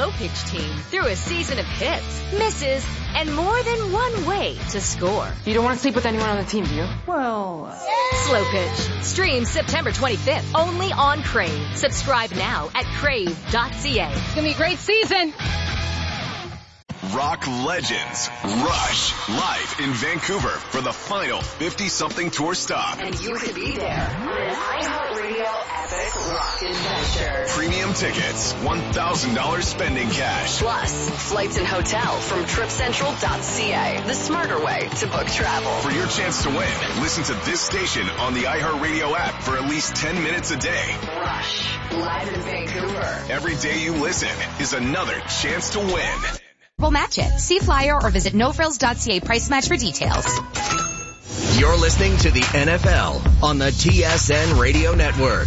slow pitch team through a season of hits, misses, and more than one way to score. You don't want to sleep with anyone on the team, do you? Well, Slow Pitch. Stream September 25th only on Crave. Subscribe now at crave.ca. It's going to be a great season. Rock legends Rush live in Vancouver for the final 50-something tour stop. And you could be there on an iHeartRadio epic rock adventure. Premium tickets, $1,000 spending cash. Plus, flights and hotel from tripcentral.ca. The smarter way to book travel. For your chance to win, listen to this station on the iHeartRadio app for at least 10 minutes a day. Rush, live in Vancouver. Every day you listen is another chance to win. We'll match it. See flyer or visit nofrills.ca price match for details. You're listening to the NFL on the TSN Radio Network.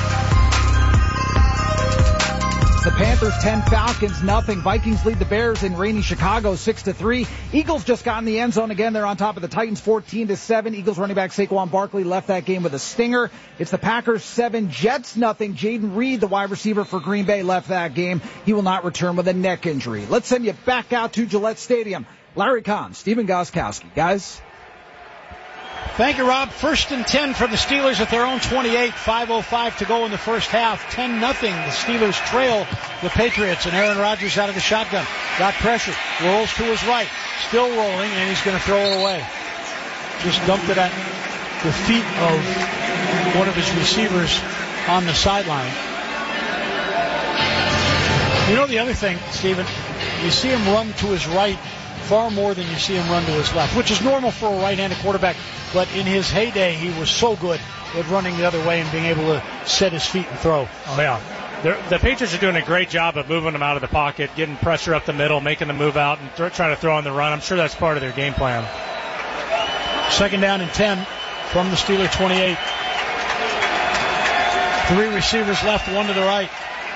The Panthers 10, Falcons nothing. Vikings lead the Bears in rainy Chicago 6-3. Eagles just got in the end zone again. They're on top of the Titans 14-7. Eagles running back Saquon Barkley left that game with a stinger. It's the Packers 7, Jets nothing. Jaden Reed, the wide receiver for Green Bay, left that game. He will not return with a neck injury. Let's send you back out to Gillette Stadium. Larry Kahn, Stephen Gostkowski. Guys. Thank you, Rob. 1st and 10 for the Steelers at their own 28. 5:05 to go in the first half. 10-0. The Steelers trail the Patriots, and Aaron Rodgers out of the shotgun. Got pressure. Rolls to his right. Still rolling, and he's going to throw it away. Just dumped it at the feet of one of his receivers on the sideline. You know the other thing, Stephen, you see him run to his right far more than you see him run to his left, which is normal for a right-handed quarterback. But in his heyday, he was so good at running the other way and being able to set his feet and throw. Oh, yeah. The Patriots are doing a great job of moving them out of the pocket, getting pressure up the middle, making them move out, and trying to throw on the run. I'm sure that's part of their game plan. 2nd down and 10 from the Steeler 28. 3 receivers left, 1 to the right.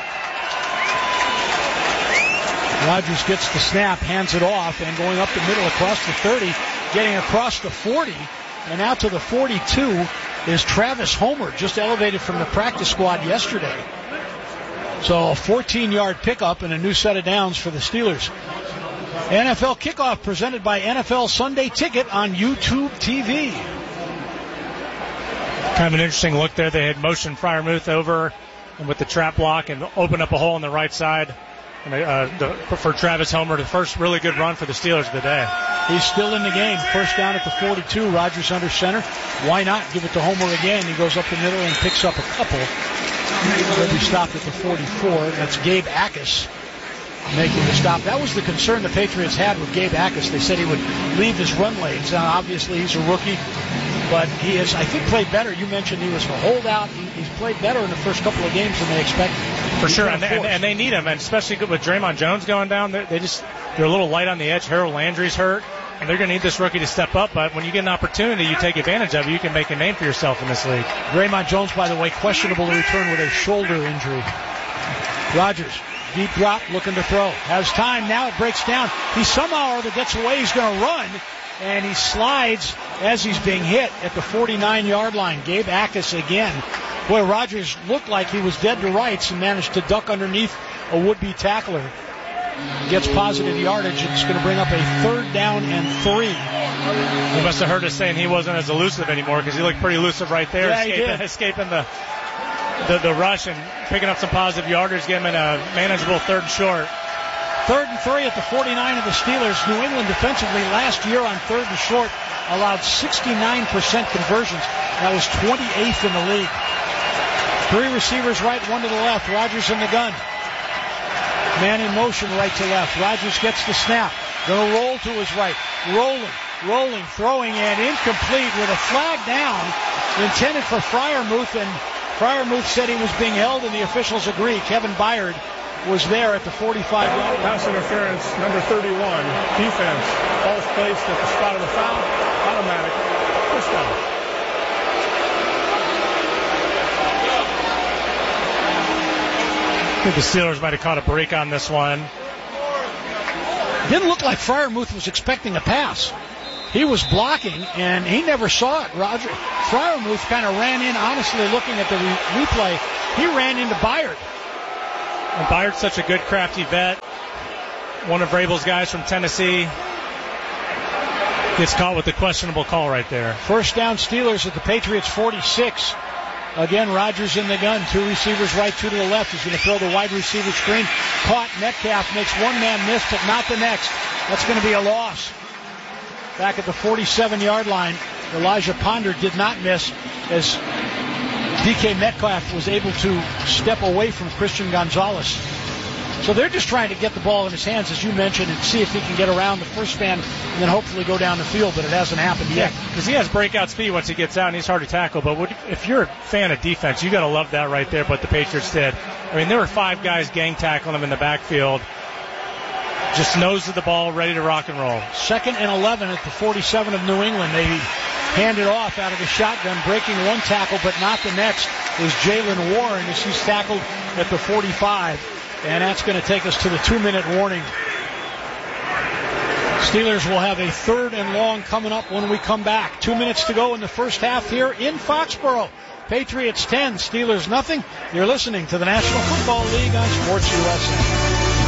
Rodgers gets the snap, hands it off, and going up the middle across the 30, getting across the 40, and out to the 42 is Travis Homer, just elevated from the practice squad yesterday. So a 14-yard pickup and a new set of downs for the Steelers. NFL kickoff presented by NFL Sunday Ticket on YouTube TV. Kind of an interesting look there. They had motioned Freiermuth over and with the trap block and opened up a hole on the right side. And for Travis Homer, the first really good run for the Steelers of the day. He's still in the game. 1st down at the 42. Rodgers under center. Why not give it to Homer again? He goes up the middle and picks up a couple. He stopped at the 44. That's Gabe Akis making the stop. That was the concern the Patriots had with Gabe Akis. They said he would leave his run lanes. Now, obviously, he's a rookie, but he has, I think, played better. You mentioned he was a holdout. He's played better in the first couple of games than they expected. For sure, and they need him, and especially with Draymond Jones going down, they're a little light on the edge. Harold Landry's hurt, and they're going to need this rookie to step up. But when you get an opportunity, you take advantage of it. You can make a name for yourself in this league. Draymond Jones, by the way, questionable to return with a shoulder injury. Rodgers, deep drop, looking to throw. Has time, now it breaks down. He somehow or other gets away, he's going to run, and he slides as he's being hit at the 49-yard line. Gabe Akis again. Boy, Rodgers looked like he was dead to rights and managed to duck underneath a would-be tackler. Gets positive yardage. It's going to bring up a 3rd down and 3. He must have heard us saying he wasn't as elusive anymore because he looked pretty elusive right there, escaping the rush and picking up some positive yardage, getting him in a manageable 3rd and short. 3rd and 3 at the 49 of the Steelers. New England defensively last year on 3rd and short allowed 69% conversions. That was 28th in the league. 3 receivers right, 1 to the left. Rodgers in the gun. Man in motion right to left. Rodgers gets the snap. Going to roll to his right. Rolling, throwing, and incomplete with a flag down intended for Freiermuth, and Freiermuth said he was being held, and the officials agree. Kevin Byard was there at the 45-yard line. Pass interference, number 31, defense. Ball's placed at the spot of the foul. Automatic. First down. I think the Steelers might have caught a break on this one. Didn't look like Freiermuth was expecting a pass. He was blocking, and he never saw it. Freiermuth kind of ran in, honestly, looking at the replay. He ran into Byard. And Byard's such a good, crafty vet. One of Vrabel's guys from Tennessee gets caught with the questionable call right there. First down, Steelers at the Patriots 46. Again, Rodgers in the gun. 2 receivers right, 2 to the left. He's going to throw the wide receiver screen. Caught. Metcalf makes one man miss, but not the next. That's going to be a loss. Back at the 47-yard line, Elijah Ponder did not miss as DK Metcalf was able to step away from Christian Gonzalez. So they're just trying to get the ball in his hands, as you mentioned, and see if he can get around the first man and then hopefully go down the field, but it hasn't happened yet. Because he has breakout speed once he gets out, and he's hard to tackle. But if you're a fan of defense, you got to love that right there, what the Patriots did. I mean, there were 5 guys gang tackling him in the backfield. Just nose of the ball, ready to rock and roll. 2nd and 11 at the 47 of New England. They hand it off out of the shotgun, breaking one tackle, but not the next, is Jaylen Warren as he's tackled at the 45. And that's going to take us to the 2-minute warning. Steelers will have a 3rd and long coming up when we come back. 2 minutes to go in the first half here in Foxborough. Patriots 10, Steelers nothing. You're listening to the National Football League on Sports USA.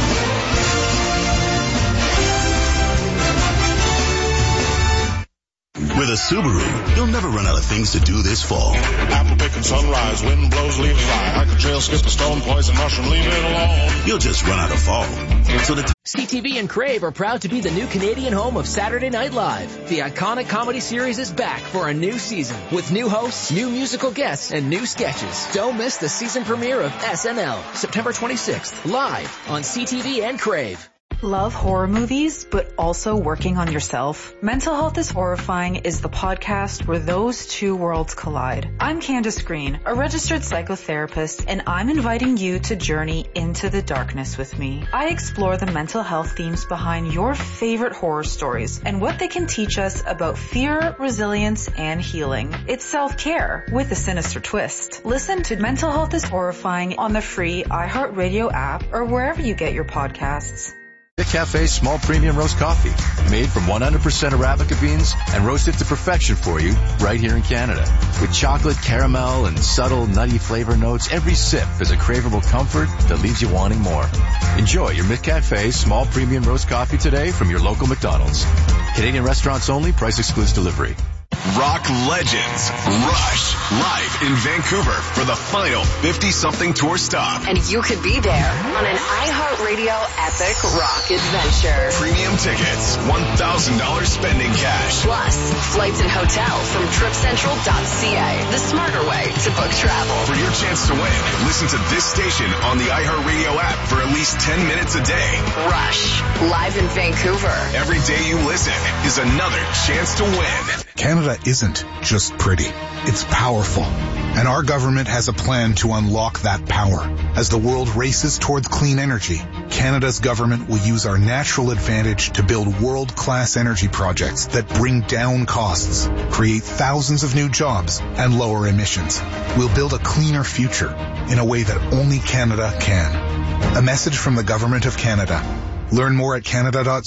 With a Subaru, you'll never run out of things to do this fall. Apple picking sunrise, wind blows, leaves fly. Hiking trail, skip a stone, poison mushroom, leave it alone. You'll just run out of fall. So CTV and Crave are proud to be the new Canadian home of Saturday Night Live. The iconic comedy series is back for a new season with new hosts, new musical guests, and new sketches. Don't miss the season premiere of SNL, September 26th, live on CTV and Crave. Love horror movies, but also working on yourself? Mental Health is Horrifying is the podcast where those two worlds collide. I'm Candace Green, a registered psychotherapist, and I'm inviting you to journey into the darkness with me. I explore the mental health themes behind your favorite horror stories and what they can teach us about fear, resilience, and healing. It's self-care with a sinister twist. Listen to Mental Health is Horrifying on the free iHeartRadio app or wherever you get your podcasts. McCafe Small Premium Roast Coffee, made from 100% Arabica beans and roasted to perfection for you right here in Canada. With chocolate, caramel, and subtle nutty flavor notes, every sip is a craveable comfort that leaves you wanting more. Enjoy your McCafe Small Premium Roast Coffee today from your local McDonald's. Canadian restaurants only, price excludes delivery. Rock Legends Rush live in Vancouver for the final 50-something tour stop. And you could be there on an iHeartRadio epic rock adventure. Premium tickets, $1,000 spending cash. Plus, flights and hotel from TripCentral.ca, the smarter way to book travel. For your chance to win, listen to this station on the iHeartRadio app for at least 10 minutes a day. Rush, live in Vancouver. Every day you listen is another chance to win. Canada isn't just pretty. It's powerful. And our government has a plan to unlock that power. As the world races towards clean energy, Canada's government will use our natural advantage to build world-class energy projects that bring down costs, create thousands of new jobs, and lower emissions. We'll build a cleaner future in a way that only Canada can. A message from the Government of Canada. Learn more at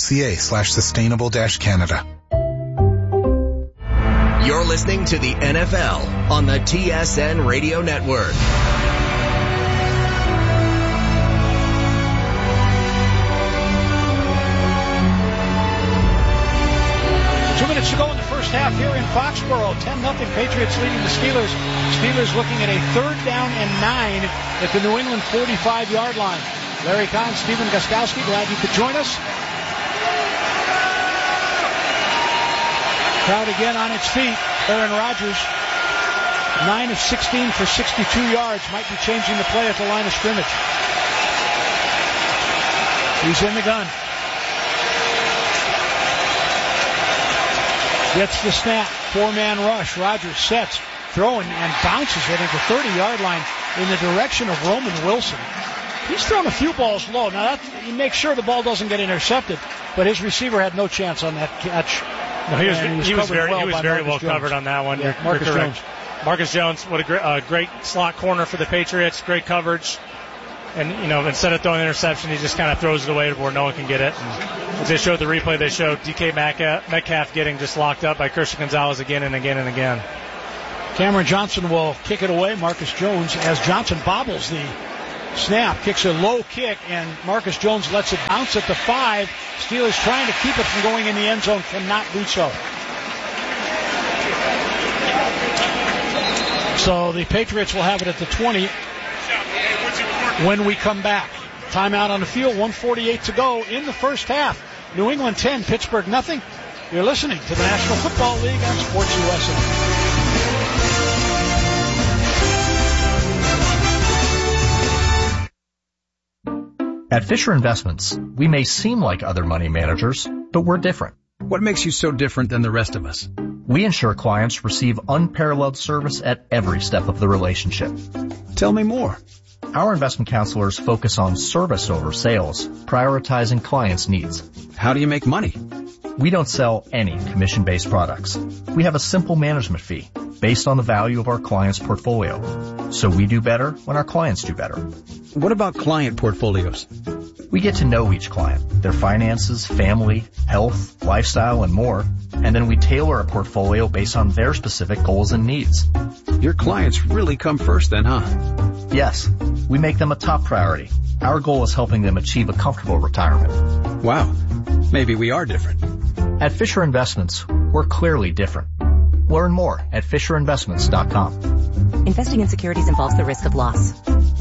canada.ca/sustainable-Canada. You're listening to the NFL on the TSN Radio Network. To go in the first half here in Foxborough. 10-0 Patriots leading the Steelers. Steelers looking at a 3rd down and 9 at the New England 45-yard line. Larry Kahn, Stephen Gostkowski, glad you could join us. Crowd again on its feet. Aaron Rodgers, 9 of 16 for 62 yards. Might be changing the play at the line of scrimmage. He's in the gun. Gets the snap. 4-man rush. Rodgers sets, throwing, and bounces it at the 30-yard line in the direction of Roman Wilson. He's thrown a few balls low. Now, he makes sure the ball doesn't get intercepted, but his receiver had no chance on that catch. No, he was very well covered on that one. Yeah, Marcus Jones. Marcus Jones, what a great slot corner for the Patriots. Great coverage. And, instead of throwing an interception, he just kind of throws it away where no one can get it. And as they showed the replay, they showed DK Metcalf getting just locked up by Christian Gonzalez again and again and again. Cameron Johnson will kick it away. Marcus Jones, as Johnson bobbles the Snap, kicks a low kick, and Marcus Jones lets it bounce at the 5. Steelers trying to keep it from going in the end zone, cannot do so. So the Patriots will have it at the 20 when we come back. Timeout on the field, 1:48 to go in the first half. New England 10, Pittsburgh nothing. You're listening to the National Football League on Sports USA. At Fisher Investments, we may seem like other money managers, but we're different. What makes you so different than the rest of us? We ensure clients receive unparalleled service at every step of the relationship. Tell me more. Our investment counselors focus on service over sales, prioritizing clients' needs. How do you make money? We don't sell any commission-based products. We have a simple management fee based on the value of our client's portfolio. So we do better when our clients do better. What about client portfolios? We get to know each client, their finances, family, health, lifestyle, and more, and then we tailor a portfolio based on their specific goals and needs. Your clients really come first then, huh? Yes, we make them a top priority. Our goal is helping them achieve a comfortable retirement. Wow, maybe we are different. At Fisher Investments, we're clearly different. Learn more at FisherInvestments.com. Investing in securities involves the risk of loss.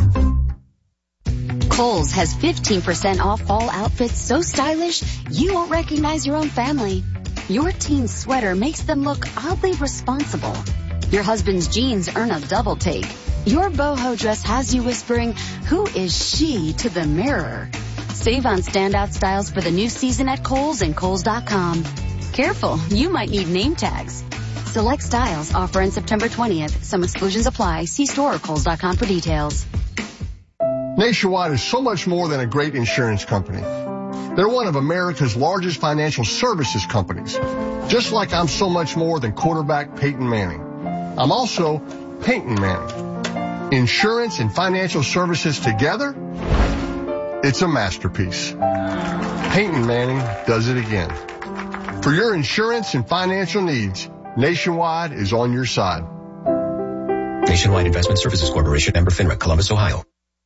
Kohl's has 15% off fall outfits so stylish you won't recognize your own family. Your teen's sweater makes them look oddly responsible. Your husband's jeans earn a double take. Your boho dress has you whispering, "Who is she?" to the mirror. Save on standout styles for the new season at Kohl's and Kohl's.com. Careful, you might need name tags. Select styles offer on September 20th. Some exclusions apply. See store or Kohl's.com for details. Nationwide is so much more than a great insurance company. They're one of America's largest financial services companies. Just like I'm so much more than quarterback Peyton Manning. I'm also Peyton Manning. Insurance and financial services together? It's a masterpiece. Peyton Manning does it again. For your insurance and financial needs, Nationwide is on your side. Nationwide Investment Services Corporation, member FINRA, Columbus, Ohio.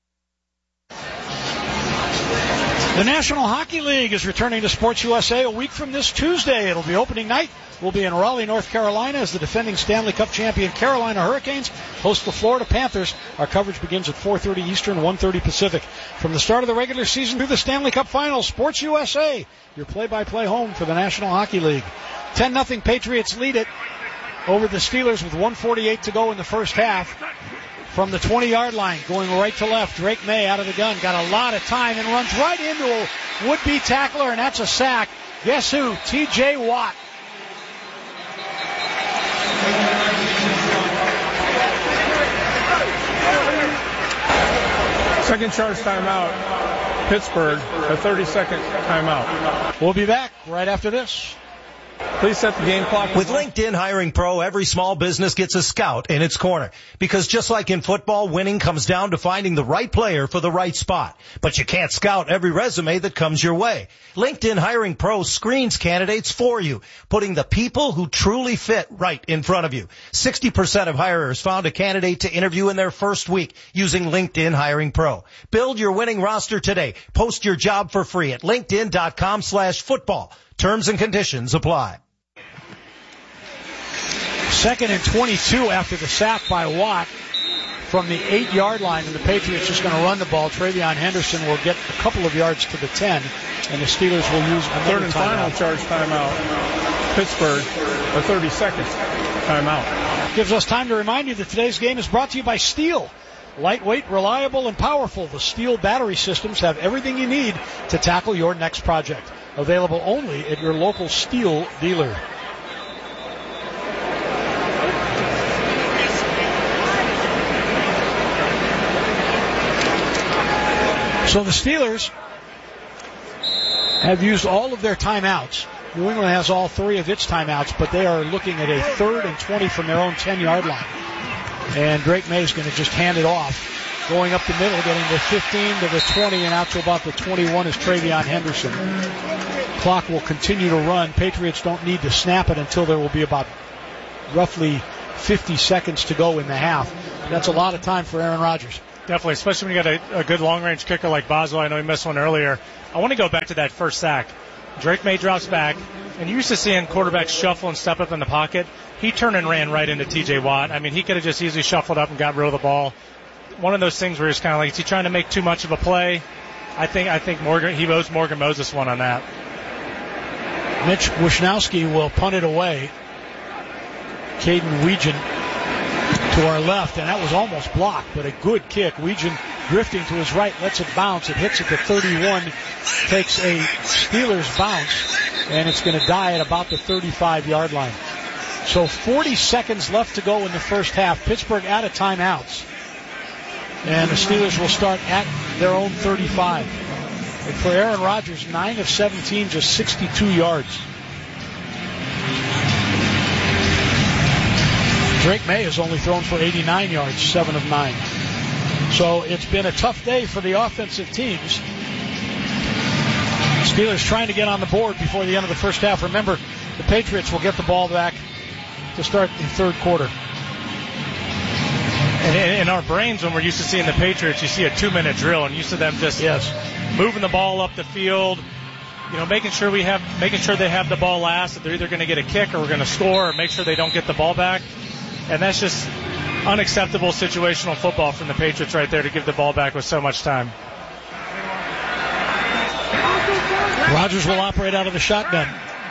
The National Hockey League is returning to Sports USA a week from this Tuesday. It'll be opening night. We'll be in Raleigh, North Carolina as the defending Stanley Cup champion Carolina Hurricanes host the Florida Panthers. Our coverage begins at 4:30 Eastern, 1:30 Pacific. From the start of the regular season through the Stanley Cup Finals, Sports USA, your play-by-play home for the National Hockey League. 10-0 Patriots lead it over the Steelers with 1:48 to go in the first half. From the 20-yard line, going right to left, Drake May out of the gun, got a lot of time and runs right into a would-be tackler, and that's a sack. Guess who? T.J. Watt. Second charge timeout. Pittsburgh, a 30-second timeout. We'll be back right after this. Please set the game clock. With LinkedIn Hiring Pro, every small business gets a scout in its corner. Because just like in football, winning comes down to finding the right player for the right spot. But you can't scout every resume that comes your way. LinkedIn Hiring Pro screens candidates for you, putting the people who truly fit right in front of you. 60% of hirers found a candidate to interview in their first week using LinkedIn Hiring Pro. Build your winning roster today. Post your job for free at linkedin.com/football. Terms and conditions apply. 2nd and 22 after the sack by Watt from the 8-yard line, and the Patriots just going to run the ball. Travion Henderson will get a couple of yards to the 10, and the Steelers will use another third and final charge timeout. Pittsburgh, a 30-second timeout. Gives us time to remind you that today's game is brought to you by Steel. Lightweight, reliable, and powerful, the Steel battery systems have everything you need to tackle your next project. Available only at your local Steel dealer. So the Steelers have used all of their timeouts. New England has all 3 of its timeouts, but they are looking at a 3rd and 20 from their own 10-yard line. And Drake May is going to just hand it off. Going up the middle, getting the 15 to the 20, and out to about the 21 is Travion Henderson. Clock will continue to run. Patriots don't need to snap it until there will be about roughly 50 seconds to go in the half. That's a lot of time for Aaron Rodgers. Definitely, especially when you got a good long-range kicker like Boswell. I know he missed one earlier. I want to go back to that first sack. Drake May drops back, and you're used to seeing quarterbacks shuffle and step up in the pocket. He turned and ran right into T.J. Watt. I mean, he could have just easily shuffled up and got rid of the ball. One of those things where it's kind of like, is he trying to make too much of a play? I think he owes Morgan Moses one on that. Mitch Wisnowski will punt it away. Caden Weegan to our left, and that was almost blocked, but a good kick. Weegan drifting to his right, lets it bounce. It hits at the 31, takes a Steelers bounce, and it's going to die at about the 35-yard line. So 40 seconds left to go in the first half. Pittsburgh out of timeouts. And the Steelers will start at their own 35. And for Aaron Rodgers, 9 of 17, just 62 yards. Drake May has only thrown for 89 yards, 7 of 9. So it's been a tough day for the offensive teams. Steelers trying to get on the board before the end of the first half. Remember, the Patriots will get the ball back to start the third quarter. And in our brains, when we're used to seeing the Patriots, you see a 2-minute drill, and used to them just moving the ball up the field, making sure they have the ball last. That they're either going to get a kick or we're going to score, or make sure they don't get the ball back. And that's just unacceptable situational football from the Patriots right there to give the ball back with so much time. Rodgers will operate out of the shotgun.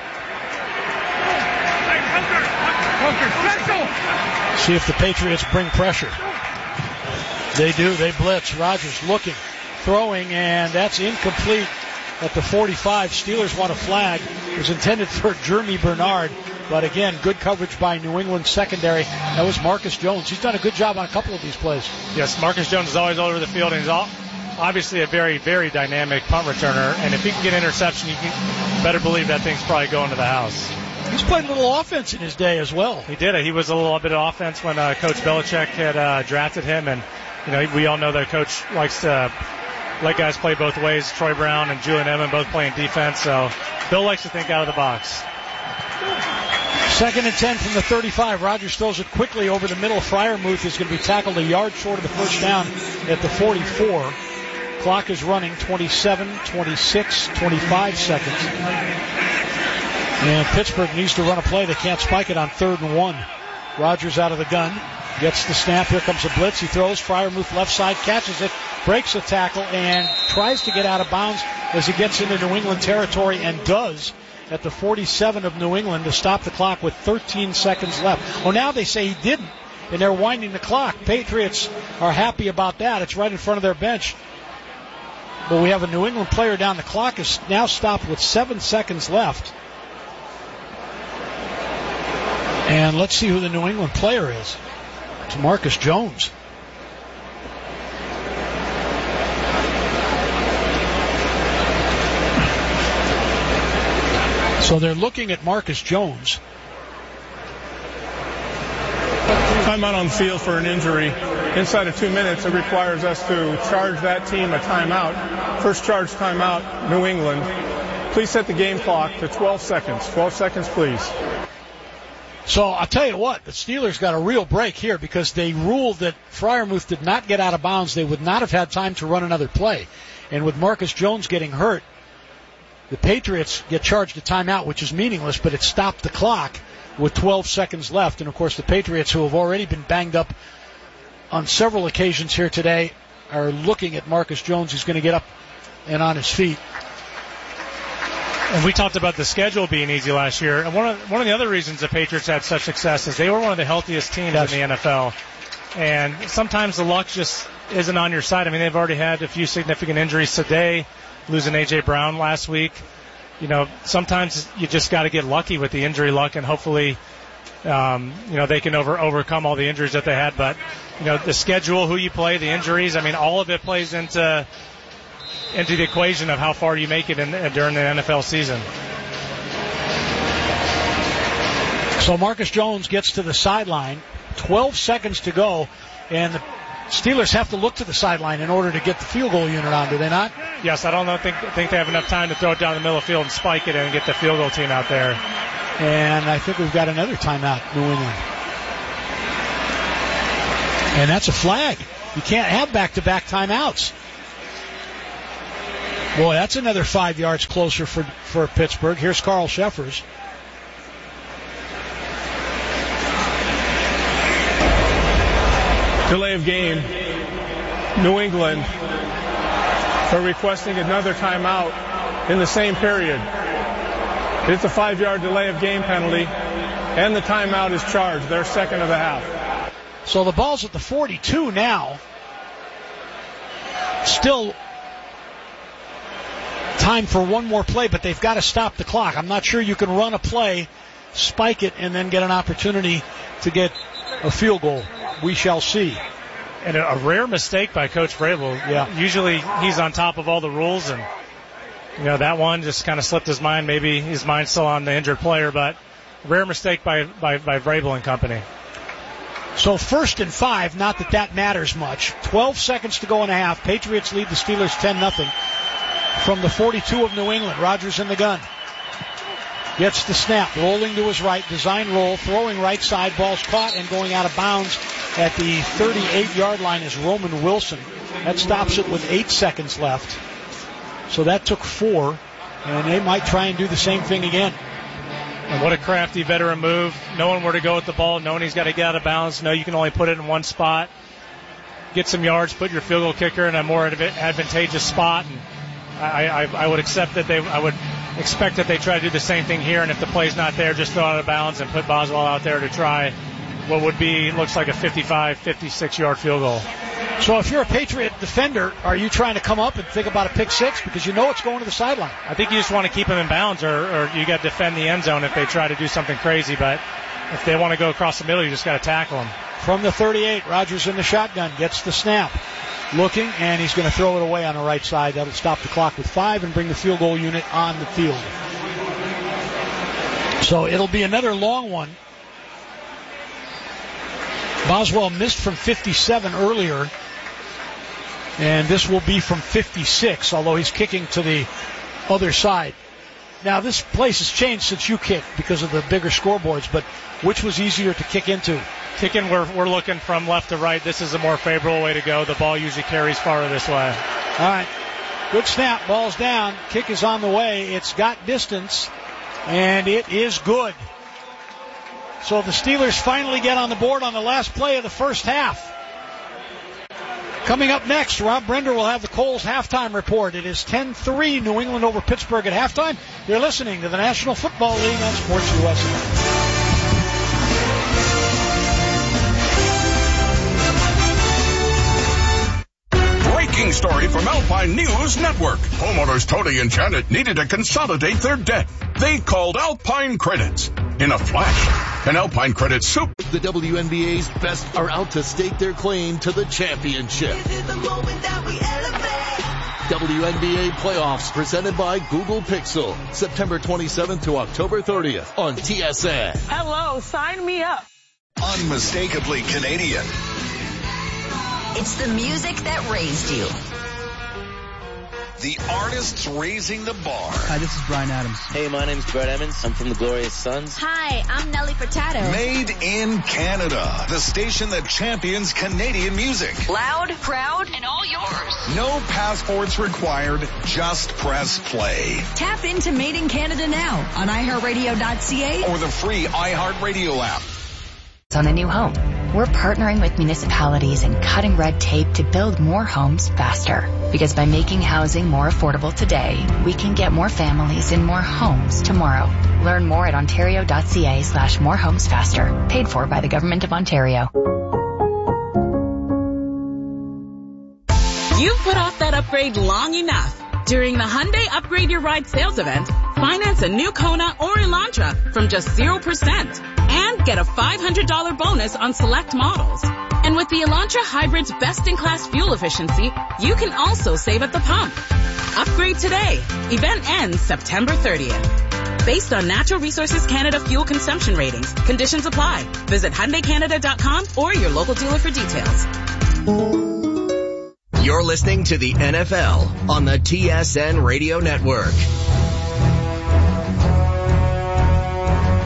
See if the Patriots bring pressure. They do. They blitz. Rodgers looking, throwing, and that's incomplete at the 45. Steelers want a flag. It was intended for Jeremy Bernard, but again, good coverage by New England secondary. That was Marcus Jones. He's done a good job on a couple of these plays. Yes, Marcus Jones is always all over the field, and he's obviously a very, very dynamic punt returner. And if he can get interception, you can better believe that thing's probably going to the house. He's played a little offense in his day as well. He did. He was a little bit of offense when Coach Belichick had drafted him, and we all know that Coach likes to let guys play both ways. Troy Brown and Julian Edelman both playing defense, so Bill likes to think out of the box. 2nd and 10 from the 35. Rodgers throws it quickly over the middle. Freiermuth is going to be tackled a yard short of the first down at the 44. Clock is running 27, 26, 25 seconds. And Pittsburgh needs to run a play. They can't spike it on 3rd and 1. Rodgers out of the gun. Gets the snap. Here comes a blitz. He throws. Freiermuth left side. Catches it. Breaks a tackle and tries to get out of bounds as he gets into New England territory, and does at the 47 of New England to stop the clock with 13 seconds left. Well, now they say he didn't, and they're winding the clock. Patriots are happy about that. It's right in front of their bench. But we have a New England player down. The clock is now stopped with 7 seconds left. And let's see who the New England player is. It's Marcus Jones. So they're looking at Marcus Jones. Timeout on the field for an injury. Inside of 2 minutes, it requires us to charge that team a timeout. First charge timeout, New England. Please set the game clock to 12 seconds. 12 seconds, please. So I'll tell you what, the Steelers got a real break here because they ruled that Freiermuth did not get out of bounds. They would not have had time to run another play. And with Marcus Jones getting hurt, the Patriots get charged a timeout, which is meaningless, but it stopped the clock with 12 seconds left. And, of course, the Patriots, who have already been banged up on several occasions here today, are looking at Marcus Jones. He's going to get up and on his feet. And we talked about the schedule being easy last year. And one of the other reasons the Patriots had such success is they were one of the healthiest teams in the NFL. And sometimes the luck just isn't on your side. I mean, they've already had a few significant injuries today, losing A.J. Brown last week. Sometimes you just got to get lucky with the injury luck, and hopefully, they can overcome all the injuries that they had. But, the schedule, who you play, the injuries, I mean, all of it plays into the equation of how far you make it during the NFL season. So Marcus Jones gets to the sideline, 12 seconds to go, and the Steelers have to look to the sideline in order to get the field goal unit on, do they not? Yes, I don't think they have enough time to throw it down the middle of the field and spike it and get the field goal team out there. And I think we've got another timeout, New England. And that's a flag. You can't have back-to-back timeouts. Boy, that's another 5 yards closer for Pittsburgh. Here's Carl Sheffers. Delay of game. New England for requesting another timeout in the same period. It's a 5-yard delay of game penalty, and the timeout is charged. Their second of the half. So the ball's at the 42 now. Still time for one more play, but they've got to stop the clock. I'm not sure you can run a play, spike it, and then get an opportunity to get a field goal. We shall see. And a rare mistake by Coach Vrabel. Yeah. Usually he's on top of all the rules, and that one just kind of slipped his mind. Maybe his mind's still on the injured player, but rare mistake by Vrabel and company. So 1st and 5, not that matters much. 12 seconds to go in a half. Patriots lead the Steelers 10-0 from the 42 of New England. Rodgers in the gun. Gets the snap, rolling to his right, design roll, throwing right side, ball's caught and going out of bounds at the 38-yard line is Roman Wilson. That stops it with 8 seconds left. So that took 4, and they might try and do the same thing again. And what a crafty veteran move, knowing where to go with the ball, knowing he's got to get out of bounds, know you can only put it in one spot, get some yards, put your field goal kicker in a more advantageous spot. And I would expect that I would expect that they try to do the same thing here, and if the play's not there, just throw it out of bounds and put Boswell out there to try what looks like a 55, 56-yard field goal. So if you're a Patriot defender, are you trying to come up and think about a pick six? Because you know it's going to the sideline. I think you just want to keep them in bounds, or you got to defend the end zone if they try to do something crazy. But if they want to go across the middle, you just got to tackle them. From the 38, Rodgers in the shotgun, gets the snap. Looking, and he's going to throw it away on the right side. That'll stop the clock with 5 and bring the field goal unit on the field. So it'll be another long one. Boswell missed from 57 earlier, and this will be from 56, although he's kicking to the other side. Now, this place has changed since you kicked because of the bigger scoreboards, but which was easier to kick into? Kicking, we're looking from left to right. This is a more favorable way to go. The ball usually carries farther this way. All right. Good snap. Ball's down. Kick is on the way. It's got distance, and it is good. So the Steelers finally get on the board on the last play of the first half. Coming up next, Rob Brender will have the Coles halftime report. It is 10-3, New England over Pittsburgh at halftime. You're listening to the National Football League on Sports USA. Breaking story from Alpine News Network. Homeowners Tony and Janet needed to consolidate their debt. They called Alpine Credits. In a flash, an Alpine Credit Super. The WNBA's best are out to stake their claim to the championship. WNBA playoffs presented by Google Pixel. September 27th to October 30th on TSN. Hello, sign me up. Unmistakably Canadian. It's the music that raised you. The artists raising the bar. Hi, this is Bryan Adams. Hey, my name's Brett Emmons. I'm from the Glorious Sons. Hi, I'm Nelly Furtado. Made in Canada. The station that champions Canadian music. Loud, proud, and all yours. No passports required. Just press play. Tap into Made in Canada now on iHeartRadio.ca or the free iHeartRadio app. On a new home, we're partnering with municipalities and cutting red tape to build more homes faster. Because by making housing more affordable today, we can get more families in more homes tomorrow. Learn more at ontario.ca/morehomesfaster. Paid for by the Government of Ontario. You've put off that upgrade long enough. During the Hyundai Upgrade Your Ride sales event, finance a new Kona or Elantra from just 0% and get a $500 bonus on select models. And with the Elantra Hybrid's best-in-class fuel efficiency, you can also save at the pump. Upgrade today. Event ends September 30th. Based on Natural Resources Canada fuel consumption ratings, conditions apply. Visit HyundaiCanada.com or your local dealer for details. You're listening to the NFL on the TSN Radio Network.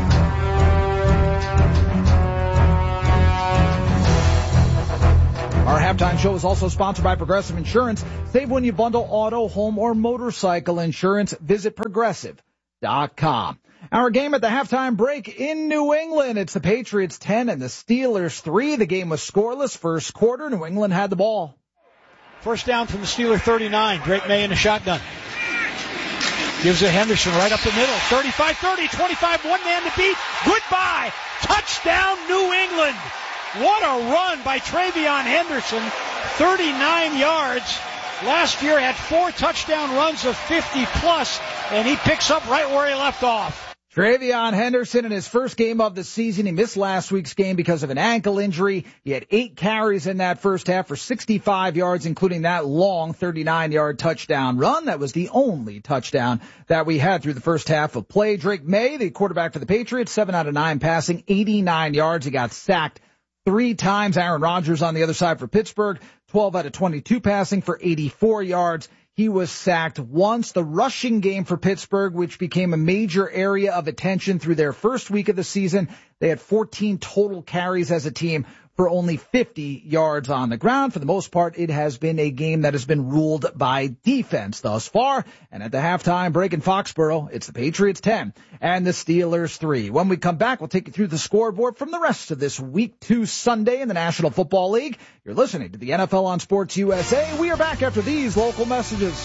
All Our halftime show is also sponsored by Progressive Insurance. Save when you bundle auto, home, or motorcycle insurance. Visit Progressive.com. Our game at the halftime break in New England. It's the Patriots 10 and the Steelers 3. The game was scoreless. First quarter, New England had the ball. First down from the Steeler 39. Drake May in the shotgun. Gives it Henderson right up the middle. 35-30, 25, one man to beat. Goodbye. Touchdown, New England. What a run by Travion Henderson. 39 yards. Last year had 4 touchdown runs of 50-plus, and he picks up right where he left off. Travion Henderson in his first game of the season. He missed last week's game because of an ankle injury. He had 8 carries in that first half for 65 yards, including that long 39-yard touchdown run. That was the only touchdown that we had through the first half of play. Drake May, the quarterback for the Patriots, 7 out of 9 passing, 89 yards. He got sacked 3 times. Aaron Rodgers on the other side for Pittsburgh, 12 out of 22 passing for 84 yards. He was sacked once. The rushing game for Pittsburgh, which became a major area of attention through their first week of the season, they had 14 total carries as a team for only 50 yards on the ground. For the most part, it has been a game that has been ruled by defense thus far. And at the halftime break in Foxborough, it's the Patriots 10 and the Steelers 3. When we come back, we'll take you through the scoreboard from the rest of this Week 2 Sunday in the National Football League. You're listening to the NFL on Sports USA. We are back after these local messages.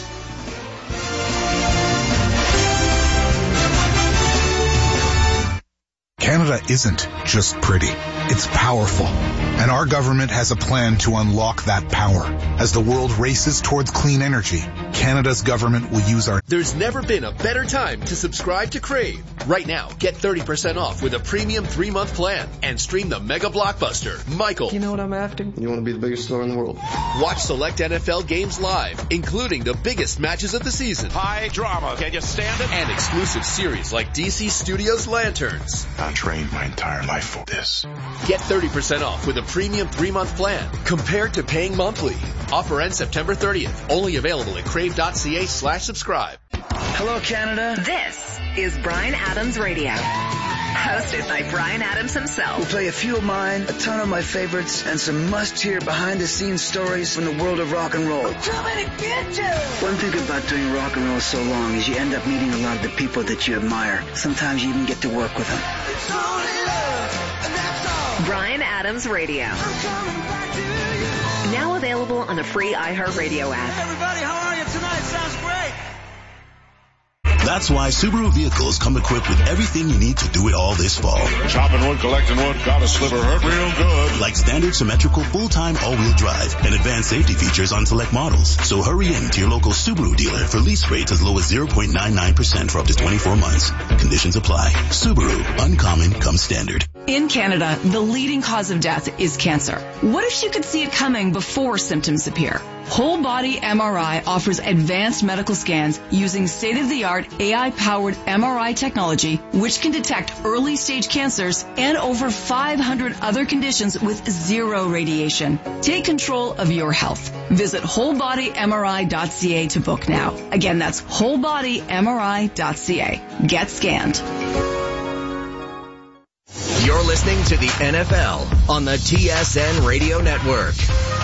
Canada isn't just pretty. It's powerful. And our government has a plan to unlock that power. As the world races towards clean energy, Canada's government will use our... There's never been a better time to subscribe to Crave. Right now, get 30% off with a premium 3-month plan and stream the mega blockbuster, Michael. You know what I'm after? You want to be the biggest star in the world. Watch select NFL games live, including the biggest matches of the season. High drama. Can you stand it? And exclusive series like DC Studios Lanterns. I trained my entire life for this. Get 30% off with a premium 3-month plan compared to paying monthly. Offer ends September 30th. Only available at crave.ca/subscribe. Hello, Canada. This is Bryan Adams Radio. Hosted by Bryan Adams himself. We'll play a few of mine, a ton of my favorites, and some must-hear behind-the-scenes stories from the world of rock and roll. I'm coming to get you! One thing about doing rock and roll so long is you end up meeting a lot of the people that you admire. Sometimes you even get to work with them. It's only love, and that's all. Bryan Adams Radio. Now available on the free iHeartRadio app. Hey everybody, how are you tonight? Sounds great. That's why Subaru vehicles come equipped with everything you need to do it all this fall. Chopping wood, collecting wood, got a sliver, hurt real good. Like standard symmetrical full-time all-wheel drive and advanced safety features on select models. So hurry in to your local Subaru dealer for lease rates as low as 0.99% for up to 24 months. Conditions apply. Subaru, uncommon comes standard. In Canada, the leading cause of death is cancer. What if you could see it coming before symptoms appear? Whole Body MRI offers advanced medical scans using state-of-the-art AI-powered MRI technology, which can detect early-stage cancers and over 500 other conditions with zero radiation. Take control of your health. Visit wholebodymri.ca to book now. Again, that's wholebodymri.ca. Get scanned. You're listening to the NFL on the TSN Radio Network.